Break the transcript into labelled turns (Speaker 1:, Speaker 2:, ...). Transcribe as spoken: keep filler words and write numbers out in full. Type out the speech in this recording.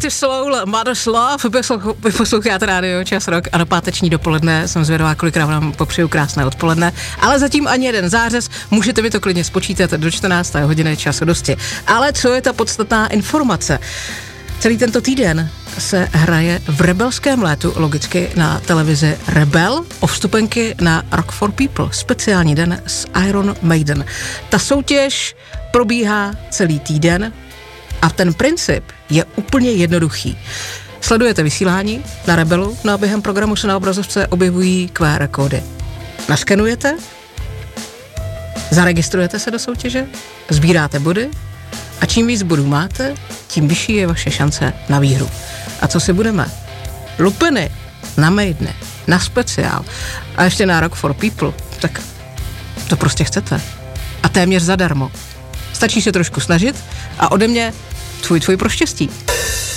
Speaker 1: Native Soul, Mother's Love, vy posloucháte rádio Čas Rock a na páteční dopoledne jsem zvědavá, kolikrát vám popřeju krásné odpoledne, ale zatím ani jeden zářez, můžete mi to klidně spočítat do čtrnácté hodiny času dosti. Ale co je ta podstatná informace? Celý tento týden se hraje v rebelském létu, logicky na televizi Rebel, o vstupenky na Rock for People, speciální den s Iron Maiden. Ta soutěž probíhá celý týden a ten princip je úplně jednoduchý. Sledujete vysílání na Rebelu, no a během programu se na obrazovce objevují Q R kódy. Naskenujete, zaregistrujete se do soutěže, sbíráte body a čím víc bodů máte, tím vyšší je vaše šance na výhru. A co si budeme? Lupeny na Maideny, na speciál a ještě na Rock for People, tak to prostě chcete. A téměř zadarmo. Stačí se trošku snažit a ode mě tvůj tvůj pro štěstí.